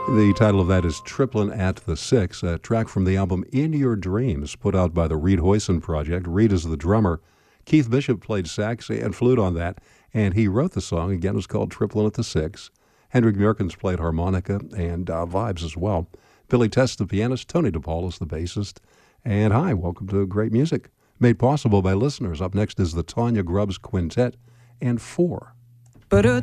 The title of that is Triplin' at the Six, a track from the album In Your Dreams, put out by the Reed Hoyson Project. Reed is the drummer. Keith Bishop played sax and flute on that, and he wrote the song. Again, it was called Triplin' at the Six. Hendrik Merkens played harmonica and vibes as well. Billy Test, the pianist. Tony DePaul is the bassist. And hi, welcome to Great Music, made possible by listeners. Up next is the Tanya Grubbs Quintet and Four.